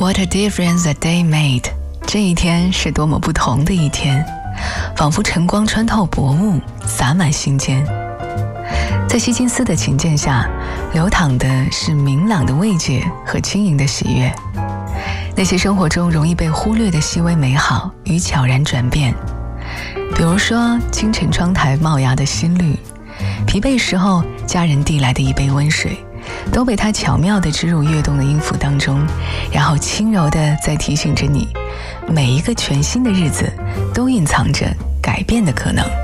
What a difference a day made， 这一天是多么不同的一天，仿佛晨光穿透薄雾，洒满心间。在希金斯的琴键下，流淌的是明朗的慰藉和轻盈的喜悦。那些生活中容易被忽略的细微美好与悄然转变，比如说清晨窗台冒芽的新绿，疲惫时候家人递来的一杯温水，都被他巧妙地织入跃动的音符当中，然后轻柔地在提醒着你，每一个全新的日子都蕴藏着改变的可能。